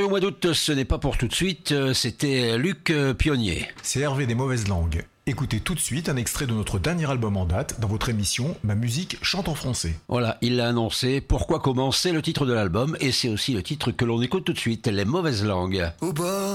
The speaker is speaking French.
au mois d'août, ce n'est pas pour tout de suite, c'était Luc Pionnier. C'est Hervé des Mauvaises Langues. Écoutez tout de suite un extrait de notre dernier album en date dans votre émission Ma musique chante en français. Voilà, il l'a annoncé. Pourquoi commencer, le titre de l'album, et c'est aussi le titre que l'on écoute tout de suite, Les Mauvaises Langues. Au bord